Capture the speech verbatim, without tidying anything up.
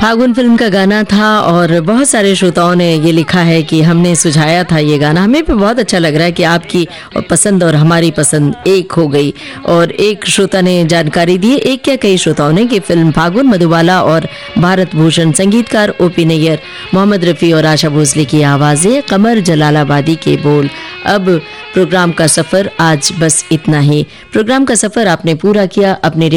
फागुन film का गाना था और बहुत सारे श्रोताओं ने ये लिखा है कि हमने सुझाया था ये गाना। हमें भी बहुत अच्छा लग रहा है कि आपकी पसंद और हमारी पसंद एक हो गई। और एक श्रोता ने जानकारी दी, एक क्या कई श्रोताओं ने, कि फिल्म फागुन मधुबाला और भारत भूषण, संगीतकार ओपी नैयर, मोहम्मद रफ़ी और आशा भोसले की आवाज़ें, कमर जलालाबादी के बोल। अब प्रोग्राम का सफ़र आज बस इतना ही। प्रोग्राम का सफ़र आपने पूरा किया अपने